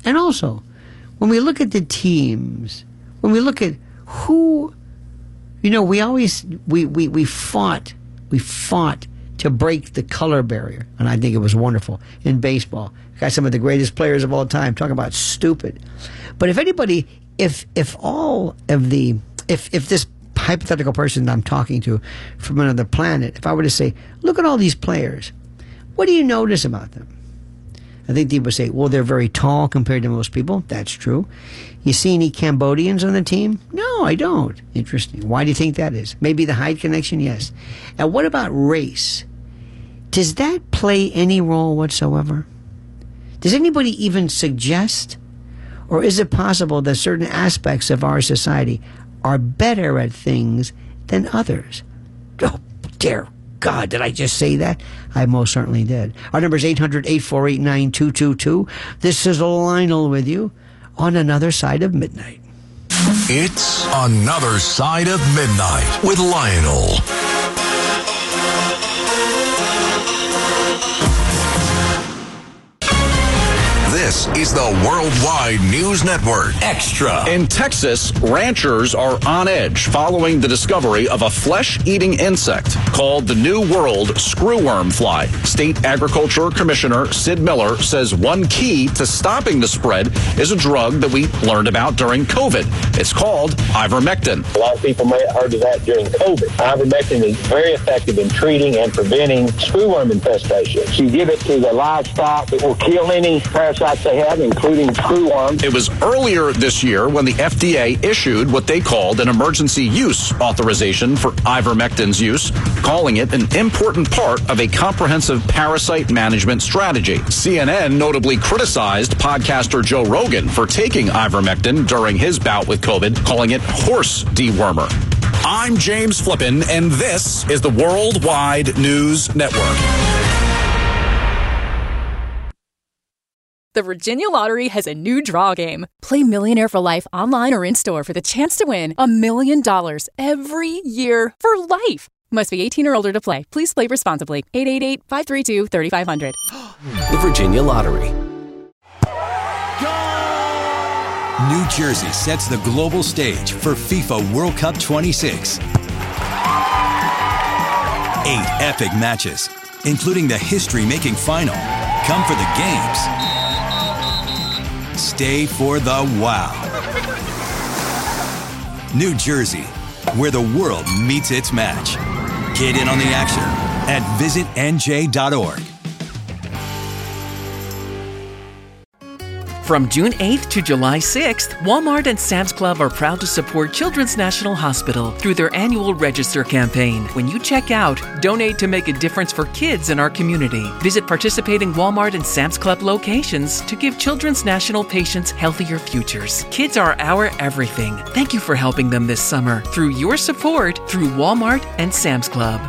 And also, when we look at the teams, when we look at who, we fought to break the color barrier. And I think it was wonderful in baseball. Got some of the greatest players of all time. Talking about stupid. But if this hypothetical person I'm talking to from another planet, if I were to say, look at all these players, what do you notice about them? I think they would say, well, they're very tall compared to most people. That's true. You see any Cambodians on the team? No, I don't. Interesting. Why do you think that is? Maybe the height connection? Yes. And what about race? Does that play any role whatsoever? Does anybody even suggest? Or is it possible that certain aspects of our society are better at things than others? Oh, dear God, did I just say that? I most certainly did. Our number is 800-848-9222. This is Lionel with you on Another Side of Midnight. It's Another Side of Midnight with Lionel. This is the Worldwide News Network. Extra. In Texas, ranchers are on edge following the discovery of a flesh-eating insect called the New World screwworm fly. State Agriculture Commissioner Sid Miller says one key to stopping the spread is a drug that we learned about during COVID. It's called ivermectin. A lot of people may have heard of that during COVID. Ivermectin is very effective in treating and preventing screwworm infestations. You give it to the livestock, it will kill any parasites they have, including screwworms. It was earlier this year when the FDA issued what they called an emergency use authorization for ivermectin's use, calling it an important part of a comprehensive parasite management strategy. CNN notably criticized podcaster Joe Rogan for taking ivermectin during his bout with COVID, calling it horse dewormer. I'm James Flippin, and this is the Worldwide News Network. The Virginia Lottery has a new draw game. Play Millionaire for Life online or in-store for the chance to win $1 million every year for life. Must be 18 or older to play. Please play responsibly. 888-532-3500. The Virginia Lottery. New Jersey sets the global stage for FIFA World Cup 26. 8 epic matches, including the history-making final. Come for the games. Stay for the wow. New Jersey, where the world meets its match. Get in on the action at visitnj.org. From June 8th to July 6th, Walmart and Sam's Club are proud to support Children's National Hospital through their annual Register campaign. When you check out, donate to make a difference for kids in our community. Visit participating Walmart and Sam's Club locations to give Children's National patients healthier futures. Kids are our everything. Thank you for helping them this summer through your support through Walmart and Sam's Club.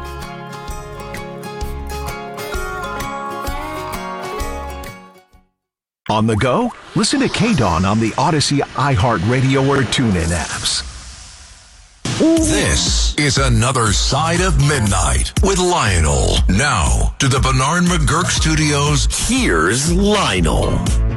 On the go? Listen to K-Dawn on the Odyssey, iHeartRadio, or TuneIn apps. This is Another Side of Midnight with Lionel. Now, to the Bernard McGurk Studios, here's Lionel.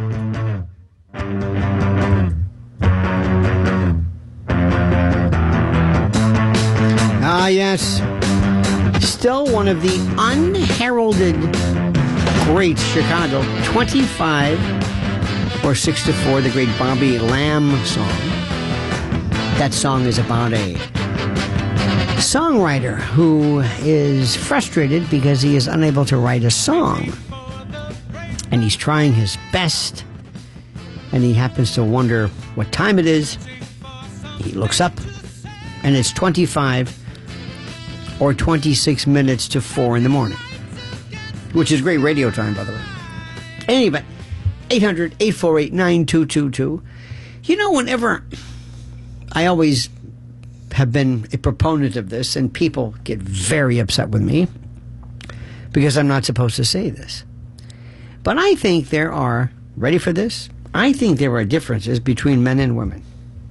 Ah, yes. Still one of the unheralded great Chicago, 25 or 6-4, the great Bobby Lamb song. That song is about a songwriter who is frustrated because he is unable to write a song. And he's trying his best, and he happens to wonder what time it is. He looks up, and it's 25 or 26 minutes to 4 in the morning. Which is great radio time, by the way. Anyway, 800-848-9222. You know, whenever I always have been a proponent of this, and people get very upset with me because I'm not supposed to say this. But I think there are, ready for this? I think there are differences between men and women.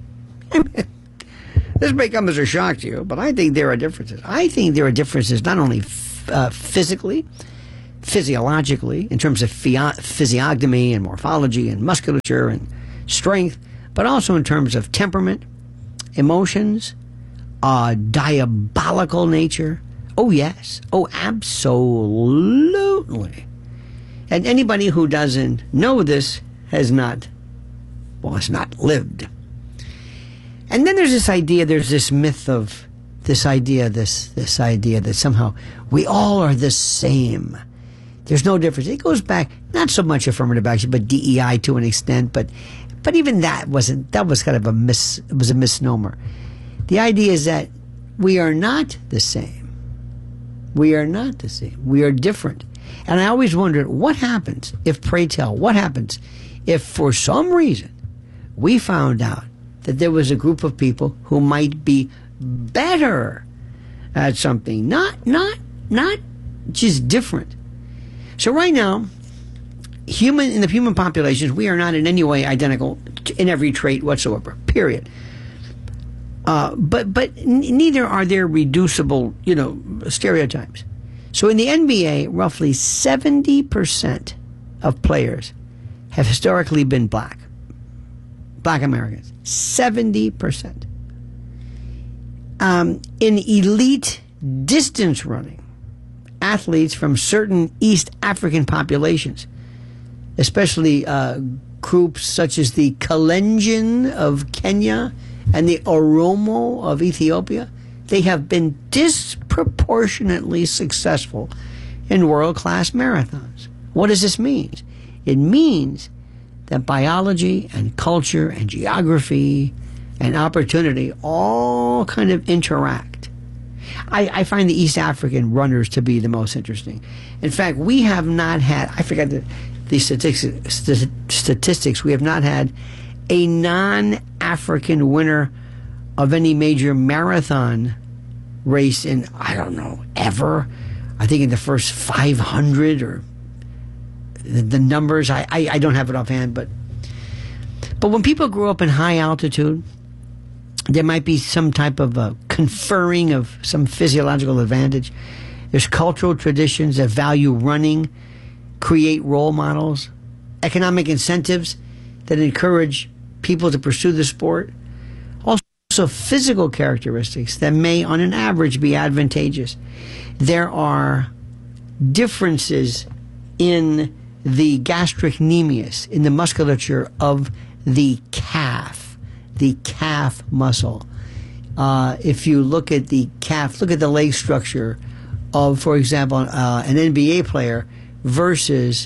This may come as a shock to you, but I think there are differences. I think there are differences not only physically, physiologically, in terms of physiognomy and morphology and musculature and strength, but also in terms of temperament, emotions, diabolical nature. Oh, yes. Oh, absolutely. And anybody who doesn't know this has not lived. And then there's this idea, there's this myth of this idea that somehow we all are the same. There's no difference. It goes back, not so much affirmative action, but DEI to an extent, but even that was kind of a misnomer. The idea is that we are not the same. We are not the same. We are different. And I always wondered, what happens if for some reason we found out that there was a group of people who might be better at something, not just different. So right now, in the human populations, we are not in any way identical in every trait whatsoever, period. But neither are there reducible, stereotypes. So in the NBA, roughly 70% of players have historically been black Americans. 70%. In elite distance running, athletes from certain East African populations, especially groups such as the Kalenjin of Kenya and the Oromo of Ethiopia, they have been disproportionately successful in world-class marathons. What does this mean? It means that biology and culture and geography and opportunity all kind of interact. I find the East African runners to be the most interesting. In fact, we have not had, I forgot the statistics, we have not had a non-African winner of any major marathon race in, I don't know, ever. I think in the first 500 or the numbers, I don't have it offhand, but when people grow up in high altitude, there might be some type of conferring of some physiological advantage. There's cultural traditions that value running, create role models, economic incentives that encourage people to pursue the sport. Also physical characteristics that may, on an average, be advantageous. There are differences in the gastrocnemius, in the musculature of the calf muscle. If you look at the calf, look at the leg structure of, for example, an NBA player versus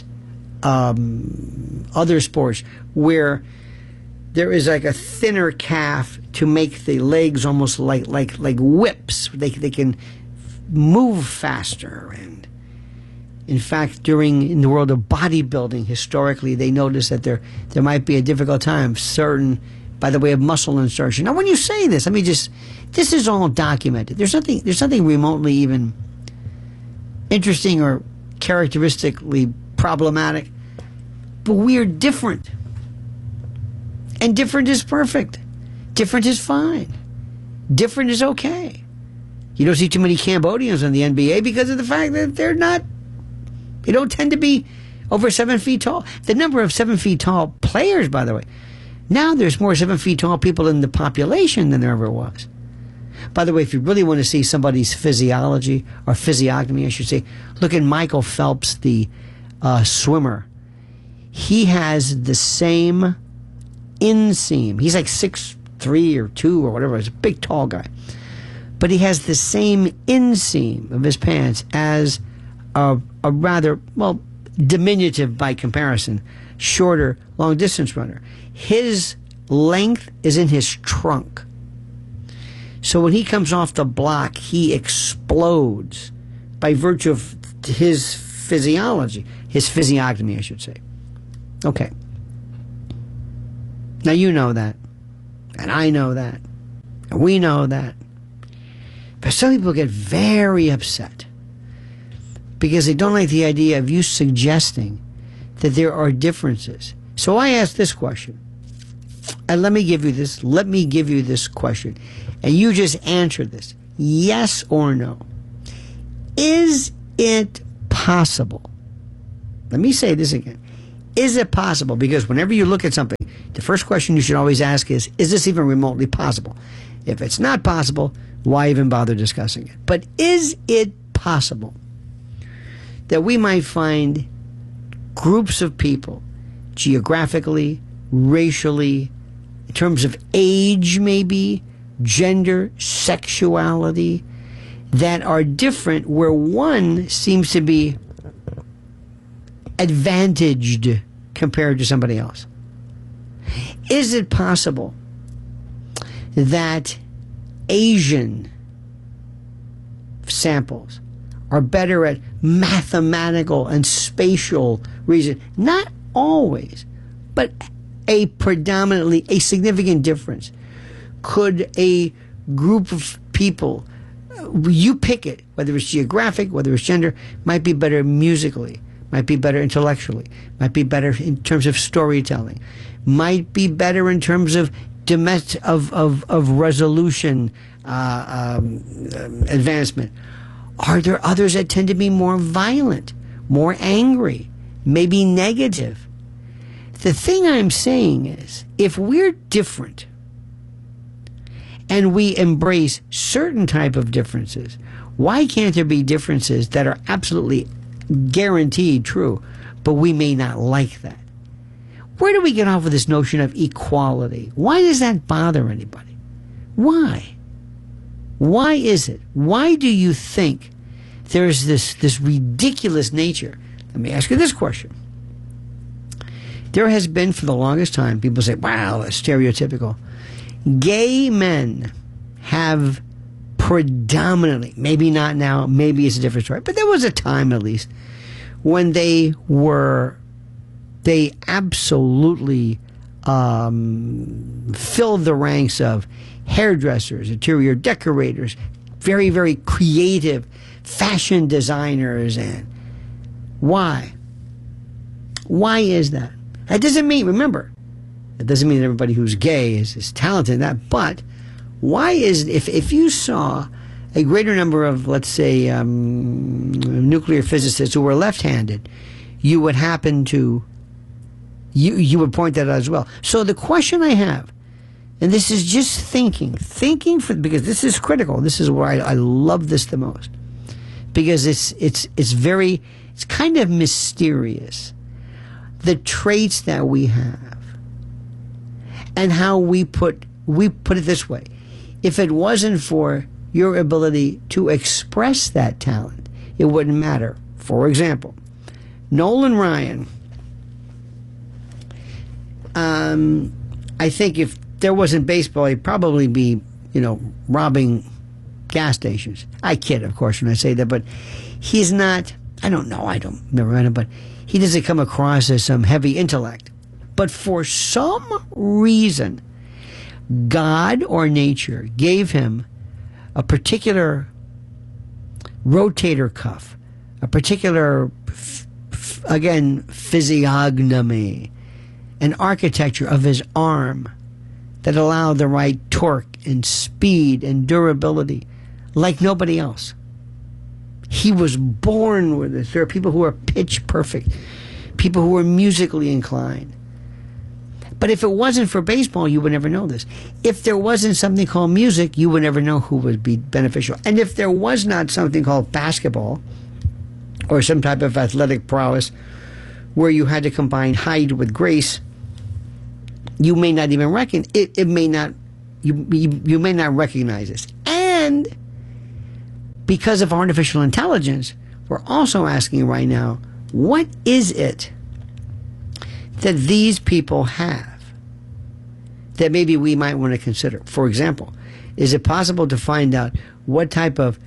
other sports where there is like a thinner calf to make the legs almost like whips. They can move faster. And in fact, in the world of bodybuilding, historically, they noticed that there might be a difficult time by the way of muscle insertion. Now, when you say this, this is all documented. There's nothing remotely even interesting or characteristically problematic. But we are different. And different is perfect. Different is fine. Different is okay. You don't see too many Cambodians in the NBA because of the fact that they don't tend to be over 7 feet tall. The number of 7 feet tall players, by the way, now there's more 7 feet tall people in the population than there ever was. By the way, if you really want to see somebody's physiology, or physiognomy, I should say, look at Michael Phelps, the swimmer. He has the same inseam. He's like 6'3" or 2" or whatever. He's a big, tall guy. But he has the same inseam of his pants as a rather, diminutive by comparison, shorter, long-distance runner. His length is in his trunk. So when he comes off the block, he explodes by virtue of his physiology, his physiognomy, I should say. Okay. Now you know that, and I know that, and we know that. But some people get very upset because they don't like the idea of you suggesting that there are differences. So I ask this question, and let me give you this question, and you just answer this, yes or no. Is it possible Let me say this again. Is it possible? Because whenever you look at something, the first question you should always ask is this even remotely possible? If it's not possible, why even bother discussing it? But is it possible that we might find groups of people, geographically, racially, in terms of age maybe, gender, sexuality, that are different, where one seems to be advantaged compared to somebody else? Is it possible that Asian samples are better at mathematical and spatial reason? Not always, but a significant difference. Could a group of people, you pick it, whether it's geographic, whether it's gender, might be better musically, might be better intellectually, might be better in terms of storytelling, might be better in terms of resolution, advancement. Are there others that tend to be more violent, more angry, maybe negative? The thing I'm saying is, if we're different and we embrace certain type of differences, why can't there be differences that are absolutely guaranteed true, but we may not like that? Where do we get off of this notion of equality? Why does that bother anybody? Why? Why is it? Why do you think there's this ridiculous nature? Let me ask you this question. There has been, for the longest time, people say, wow, that's stereotypical. Gay men have predominantly, maybe not now, maybe it's a different story, but there was a time at least when they absolutely filled the ranks of hairdressers, interior decorators, very, very creative fashion designers. And why? Why is that? That doesn't mean, remember, it doesn't mean everybody who's gay is talented in that, but why is, if you saw a greater number of, let's say, nuclear physicists who were left-handed, you would happen to, you would point that out as well. So the question I have, and this is just thinking because this is critical. This is where I love this the most, because it's kind of mysterious, the traits that we have and how we put it this way. If it wasn't for your ability to express that talent, it wouldn't matter. For example, Nolan Ryan, I think if there wasn't baseball, he'd probably be, robbing gas stations. I kid, of course, when I say that, but he's not, I don't never met him, but he doesn't come across as some heavy intellect. But for some reason, God or nature gave him a particular rotator cuff, a particular, physiognomy, an architecture of his arm that allowed the right torque and speed and durability like nobody else. He was born with this. There are people who are pitch perfect, people who are musically inclined. But if it wasn't for baseball, you would never know this. If there wasn't something called music, you would never know who would be beneficial. And if there was not something called basketball or some type of athletic prowess where you had to combine height with grace, you may not even recognize it. You may not recognize this. And because of artificial intelligence, we're also asking right now, what is it that these people have that maybe we might want to consider? For example, is it possible to find out what type of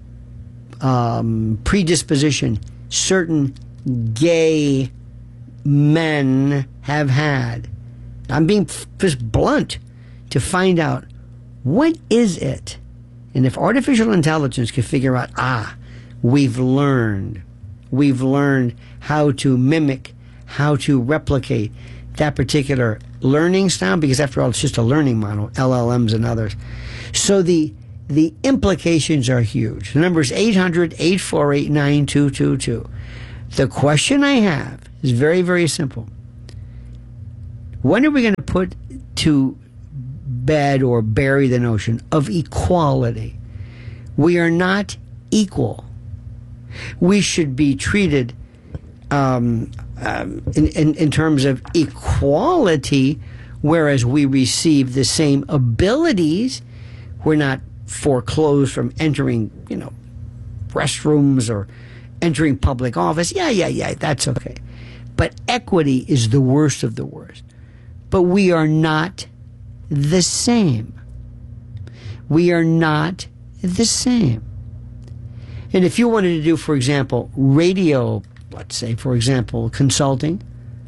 predisposition certain gay men have had? I'm being just blunt, to find out what is it. And if artificial intelligence can figure out, we've learned how to mimic, how to replicate that particular learning style, because after all, it's just a learning model, LLMs and others. So the implications are huge. The number is 800-848-9222. The question I have is very, very simple. When are we going to put to bed or bury the notion of equality? We are not equal. We should be treated in terms of equality, whereas we receive the same abilities. We're not foreclosed from entering, restrooms or entering public office. Yeah, that's okay. But equity is the worst of the worst. But we are not the same. We are not the same. And if you wanted to do, for example, radio, let's say, for example, consulting,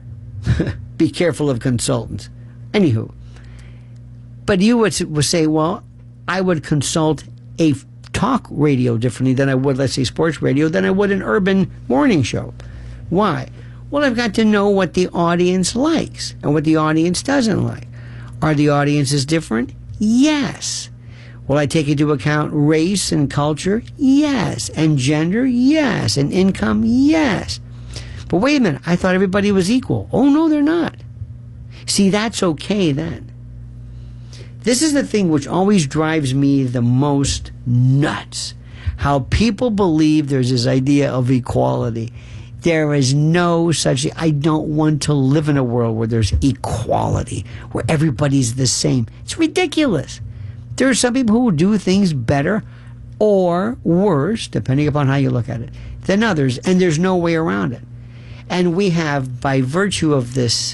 be careful of consultants. Anywho, but you would say, well, I would consult a talk radio differently than I would, let's say, sports radio, than I would an urban morning show. Why? Well, I've got to know what the audience likes and what the audience doesn't like. Are the audiences different? Yes. Will I take into account race and culture? Yes. And gender? Yes. And income? Yes. But wait a minute, I thought everybody was equal. Oh, no, they're not. See, that's okay then. This is the thing which always drives me the most nuts. How people believe there's this idea of equality. There is no such thing. I don't want to live in a world where there's equality, where everybody's the same. It's ridiculous. There are some people who will do things better or worse, depending upon how you look at it, than others, and there's no way around it. And we have, by virtue of this,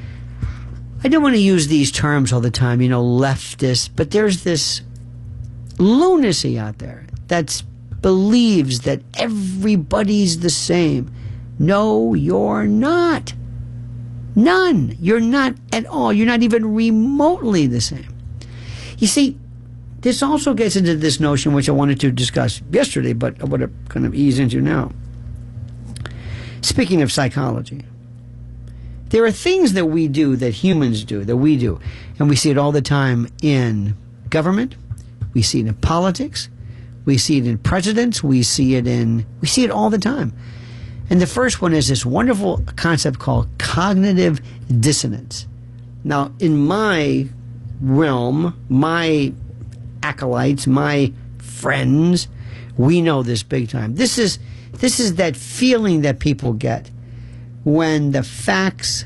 I don't want to use these terms all the time, leftist, but there's this lunacy out there that believes that everybody's the same. No, you're not. None. You're not at all. You're not even remotely the same. You see, this also gets into this notion which I wanted to discuss yesterday, but I want to kind of ease into now. Speaking of psychology, there are things that we do, that humans do, that we do, and we see it all the time in government, we see it in politics, we see it in presidents, we see it all the time. And the first one is this wonderful concept called cognitive dissonance. Now, in my realm, my acolytes, my friends, we know this big time. This is that feeling that people get when the facts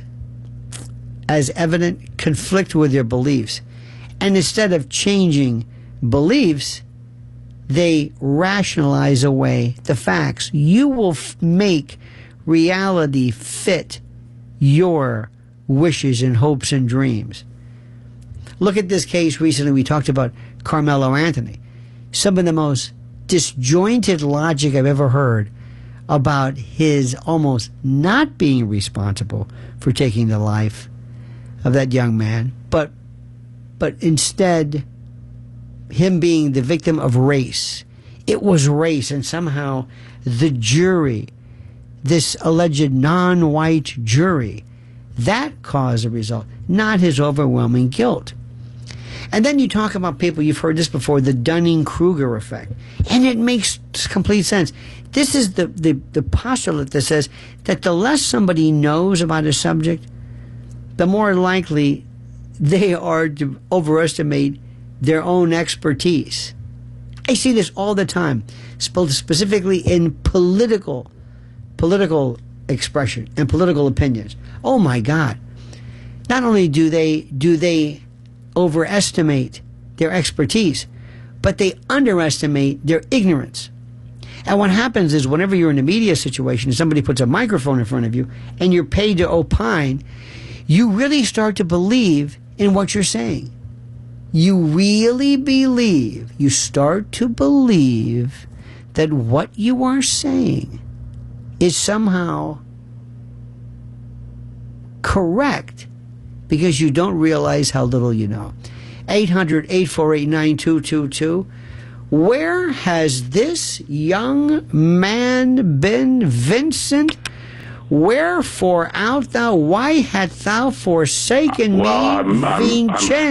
as evident conflict with their beliefs. And instead of changing beliefs, they rationalize away the facts. You will make reality fit your wishes and hopes and dreams. Look at this case recently. We talked about Carmelo Anthony. Some of the most disjointed logic I've ever heard about his almost not being responsible for taking the life of that young man, but instead him being the victim of race. It was race, and somehow the jury, this alleged non-white jury, that caused the result, not his overwhelming guilt. And then you talk about people, you've heard this before, the Dunning-Kruger effect. And it makes complete sense. This is the postulate that says that the less somebody knows about a subject, the more likely they are to overestimate their own expertise. I see this all the time, specifically in political expression and political opinions. Oh my God. Not only do they overestimate their expertise, but they underestimate their ignorance. And what happens is whenever you're in a media situation and somebody puts a microphone in front of you and you're paid to opine, you really start to believe in what you're saying. You really believe, you start to believe that what you are saying is somehow correct because you don't realize how little you know. 800-848-9222. Where has this young man been, Vincent? Wherefore art thou? Why hast thou forsaken me,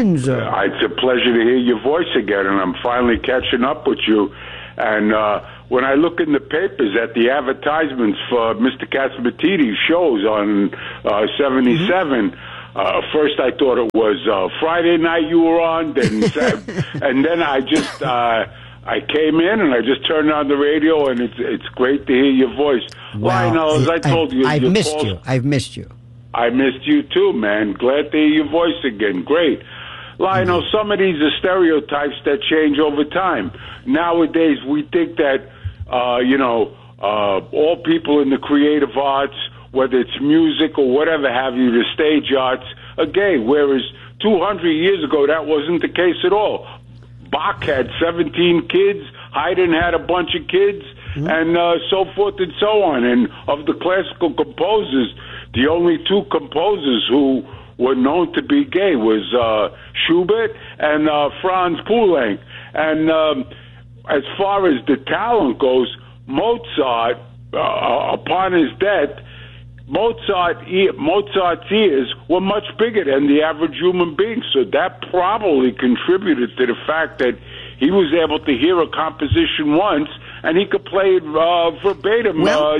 Vincenzo? It's a pleasure to hear your voice again, and I'm finally catching up with you. And when I look in the papers at the advertisements for Mr. Catsimatidis shows on 77, first I thought it was Friday night you were on, then and then I just I came in and I just turned on the radio, and it's great to hear your voice. Lionel, as I told you, I've missed you. I've missed you. I missed you too, man. Glad to hear your voice again. Great. Lionel, some of these are stereotypes that change over time. Nowadays, we think that, all people in the creative arts, whether it's music or whatever have you, the stage arts, are gay, whereas 200 years ago, that wasn't the case at all. Bach had 17 kids, Haydn had a bunch of kids, and so forth and so on. And of the classical composers, the only two composers who were known to be gay was Schubert and Franz Poulenc. And as far as the talent goes, Mozart, upon his death, Mozart's ears were much bigger than the average human being, so that probably contributed to the fact that he was able to hear a composition once and he could play it verbatim. Well,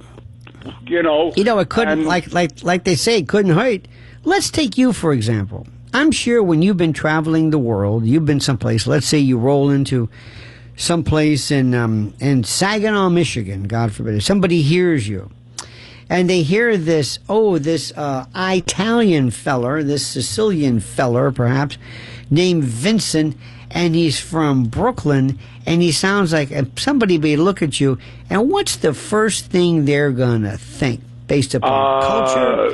it couldn't, like they say, it couldn't hurt. Let's take you, for example. I'm sure when you've been traveling the world, you've been someplace, let's say you roll into someplace in Saginaw, Michigan, God forbid, if somebody hears you, and they hear this Italian feller, this Sicilian feller, perhaps, named Vincent, and he's from Brooklyn, and he sounds like somebody may look at you, and what's the first thing they're going to think based upon culture?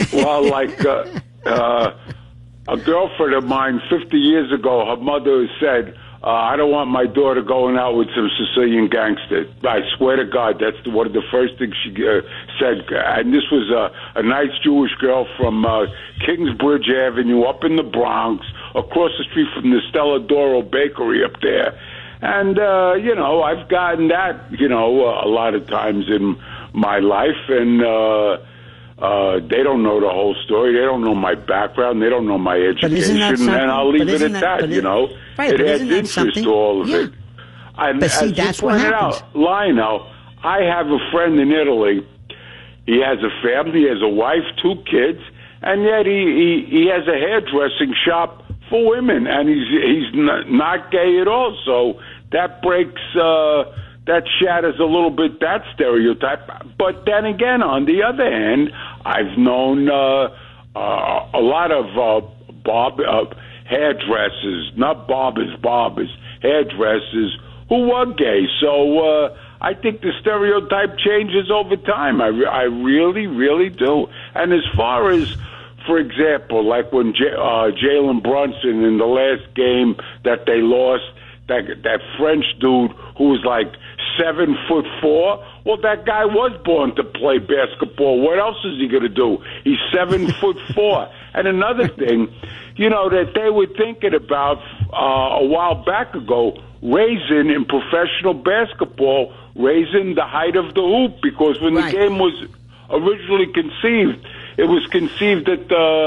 A girlfriend of mine 50 years ago, her mother said, I don't want my daughter going out with some Sicilian gangster. I swear to God, that's one of the first things she said. And this was a nice Jewish girl from Kingsbridge Avenue up in the Bronx, across the street from the Stella D'Oro Bakery up there. And, I've gotten that, a lot of times in my life. And they don't know the whole story. They don't know my background. They don't know my education. And I'll leave it at that, Right, it adds interest to all of it. And but see, that's what happens. Lionel, I have a friend in Italy. He has a family, he has a wife, 2 kids, and yet he has a hairdressing shop for women, and he's not gay at all. So that breaks, that shatters a little bit that stereotype. But then again, on the other hand, I've known a lot of hairdressers, not barbers, hairdressers who were gay. So I think the stereotype changes over time. I really, really do. And as far as, for example, like when Jalen Brunson in the last game that they lost, that French dude who was like 7'4", well, that guy was born to play basketball. What else is he going to do? He's 7'4". And another thing, that they were thinking about a while back ago, raising in professional basketball, raising the height of the hoop, because when the game was originally conceived, it was conceived at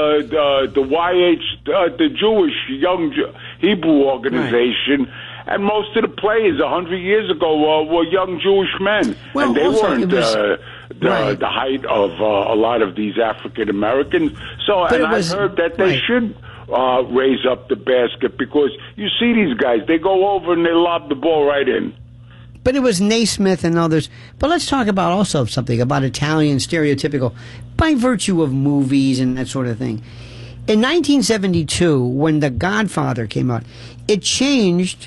the Jewish Young Hebrew organization. Right. And most of the players 100 years ago were young Jewish men, and they weren't the height of a lot of these African Americans. So, I heard that they should raise up the basket, because you see these guys, they go over and they lob the ball right in. But it was Naismith and others. But let's talk about also something about Italian stereotypical, by virtue of movies and that sort of thing. In 1972, when The Godfather came out, it changed.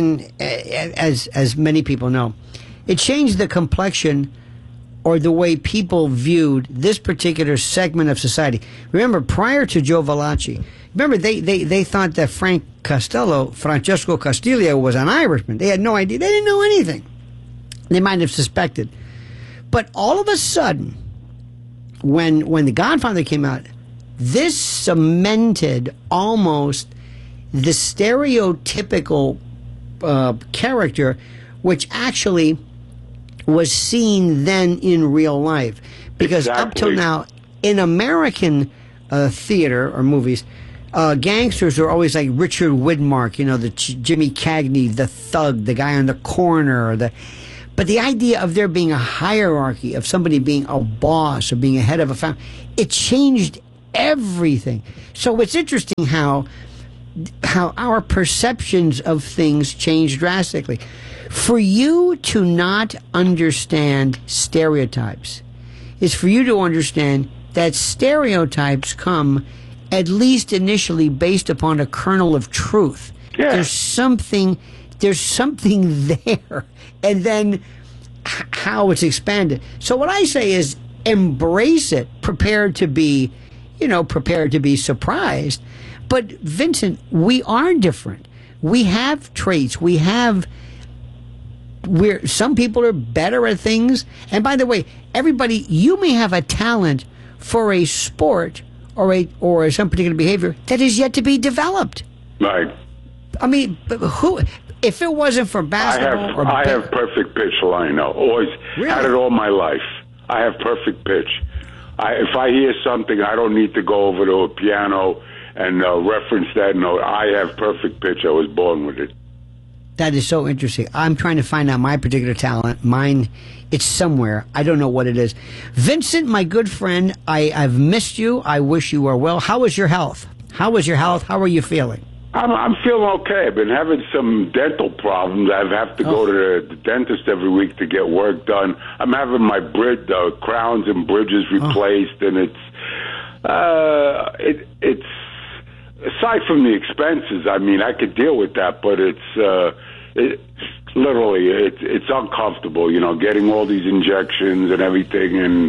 As many people know, it changed the complexion or the way people viewed this particular segment of society. Remember, prior to Joe Valachi, they thought that Francesco Castillo was an Irishman. They had no idea. They didn't know anything. They might have suspected. But all of a sudden, when The Godfather came out, this cemented almost the stereotypical character, which actually was seen then in real life. Because up till now, in American theater or movies, gangsters are always like Richard Widmark, the Jimmy Cagney, the thug, the guy on the corner. But the idea of there being a hierarchy, of somebody being a boss or being a head of a family, it changed everything. So it's interesting how our perceptions of things change drastically. For you to not understand stereotypes is for you to understand that stereotypes come, at least initially, based upon a kernel of truth. Yeah. There's something there, and then how it's expanded. So what I say is embrace it, prepared to be surprised. But Vincent, we are different. We have traits. Some people are better at things. And by the way, everybody, you may have a talent for a sport or some particular behavior that is yet to be developed. Right. I mean, if it wasn't for basketball I have perfect pitch, Lionel. Always had it all my life. I have perfect pitch. If I hear something, I don't need to go over to a piano and reference that note. I have perfect pitch. I was born with it. That is so interesting. I'm trying to find out my particular talent. Mine, it's somewhere. I don't know what it is. Vincent, my good friend, I've missed you. I wish you are well. How is your health? How are you feeling? I'm feeling okay. I've been having some dental problems. I have to go to the dentist every week to get work done. I'm having my crowns and bridges replaced, and it's aside from the expenses. I mean, I could deal with that, but it's uncomfortable. You know, getting all these injections and everything, and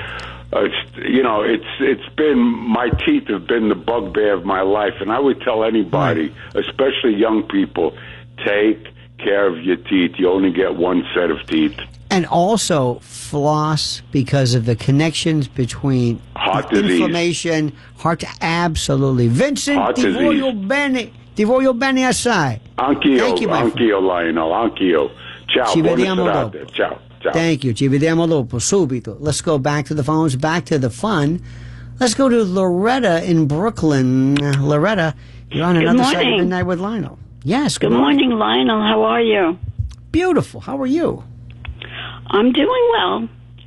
it's been, my teeth have been the bugbear of my life. And I would tell anybody, especially young people, take care of your teeth. You only get one set of teeth. And also floss, because of the connections between heart inflammation, heart. Absolutely. Vincent, ti voglio bene assai. Anch'io, Lionel. Anch'io. Ciao. Ci vediamo dopo. Ciao. Ciao. Thank you. Ci vediamo dopo, subito. Let's go back to the phones, back to the fun. Let's go to Loretta in Brooklyn. Loretta, you're on another side of Midnight with Lionel. Yes, good morning. Good morning, Lionel. How are you? Beautiful. How are you? I'm doing well.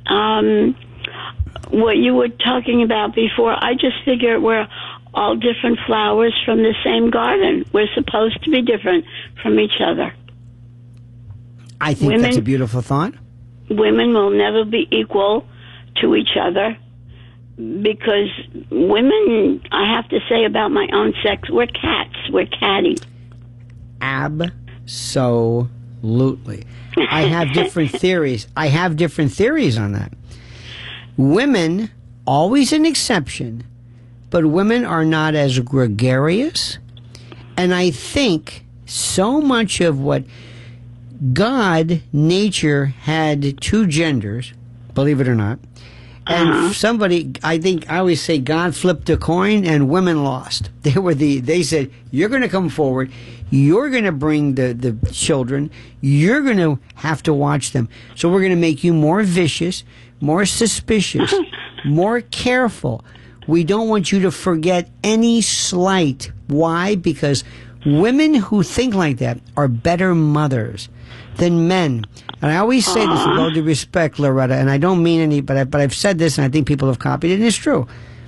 What you were talking about before, I just figure we're all different flowers from the same garden. We're supposed to be different from each other. I think that's a beautiful thought. Women will never be equal to each other because women, I have to say about my own sex, we're cats. We're catty. Absolutely. I have different theories. I have different theories on that. Women, always an exception, but women are not as gregarious. And I think so much of what God, nature, had two genders, believe it or not. And I always say God flipped a coin and women lost. They said, you're going to come forward. You're going to bring the children. You're going to have to watch them. So we're going to make you more vicious, more suspicious, more careful. We don't want you to forget any slight. Why? Because women who think like that are better mothers than men. And I always say this with all due respect, Loretta, and I don't mean any, but I've said this, and I think people have copied it, and it's true.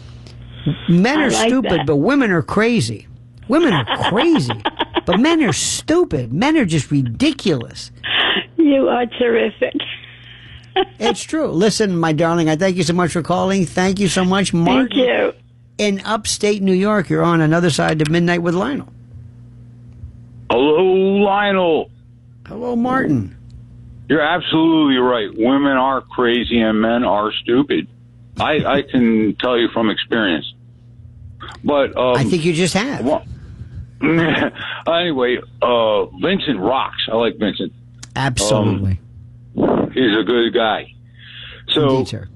Men are stupid, but women are crazy. Women are crazy, but men are stupid. Men are just ridiculous. You are terrific. It's true. Listen, my darling, I thank you so much for calling. Thank you so much, Martin. Thank you. In upstate New York, you're on another side of Midnight with Lionel. Hello, Lionel. Hello, Martin. You're absolutely right. Women are crazy and men are stupid. I can tell you from experience. But I think you just have. Well, anyway, Vincent rocks. I like Vincent. Absolutely. He's a good guy. So indeed, sir.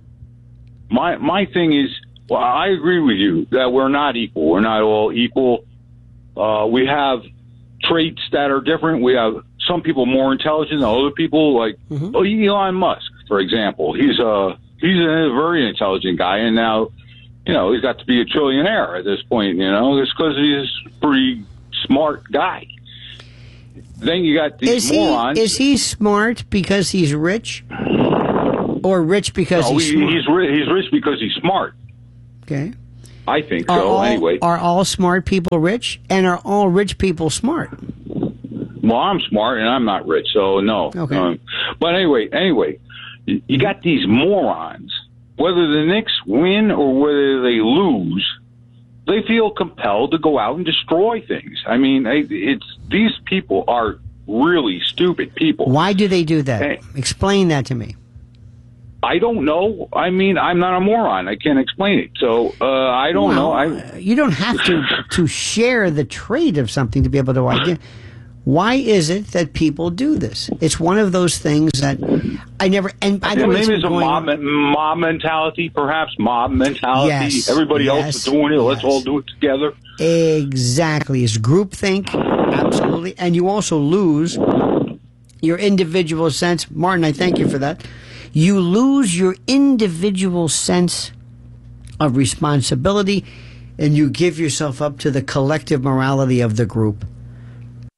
My thing is, well, I agree with you that we're not equal. We're not all equal. We have traits that are different. We have some people more intelligent than other people, like Elon Musk, for example. He's a very intelligent guy, and now, he's got to be a trillionaire at this point, it's because he's a pretty smart guy. then you got these morons. Is he smart because he's rich? Or rich because he's smart? He's rich because he's smart. Okay. I think so, anyway. Are all smart people rich? And are all rich people smart? Well, I'm smart and I'm not rich, so no. Okay. But anyway, you got these morons. Whether the Knicks win or whether they lose, they feel compelled to go out and destroy things. I mean, these people are really stupid people. Why do they do that? Explain that to me. I don't know. I mean, I'm not a moron. I can't explain it. So I don't know. You don't have to share the trait of something to be able to identify. Why is it that people do this? It's one of those things that I never. And by the way, maybe it's a mob mentality, perhaps mob mentality. Yes, Everybody else is doing it. Let's all do it together. Exactly. It's groupthink. Absolutely. And you also lose your individual sense. Martin, I thank you for that. You lose your individual sense of responsibility, and you give yourself up to the collective morality of the group.